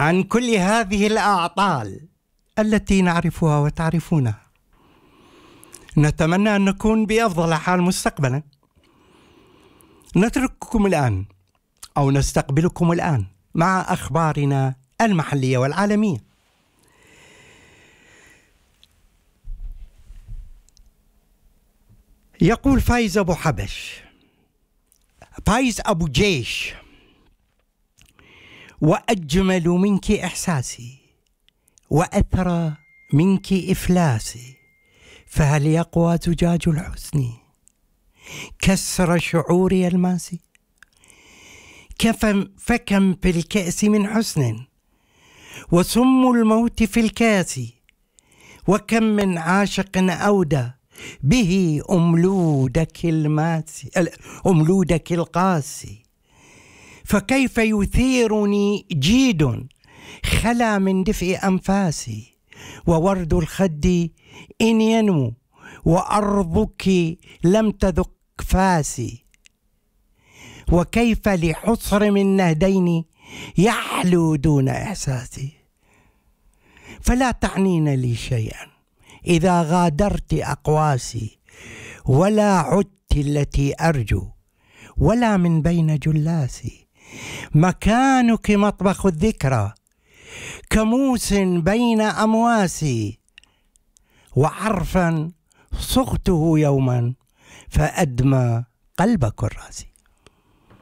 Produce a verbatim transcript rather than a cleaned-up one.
عن كل هذه الأعطال التي نعرفها وتعرفونها. نتمنى أن نكون بأفضل حال مستقبلا. نترككم الآن أو نستقبلكم الآن مع أخبارنا المحلية والعالمية. يقول فايز أبو حبش، فايز أبو جيش: وأجمل منك إحساسي وأثرى منك إفلاسي، فهل يقوى زجاج الحسن كسر شعوري الماسي؟ كفم فكم في الكأس من حسن وسم الموت في الكاس، وكم من عاشق أودى به أملودك الماسي أملودك القاسي، فكيف يثيرني جيد خلا من دفء أنفاسي، وورد الخد إن ينمو وأرضك لم تذق فاسي، وكيف لحصر من نهدين يحلو دون إحساسي، فلا تعنين لي شيئا إذا غادرت أقواسي، ولا عدت التي أرجو ولا من بين جلاسي، مكانك مطبخ الذكرى كموس بين أمواسي، وعرفا صغته يوما فأدمى قلب كراسي.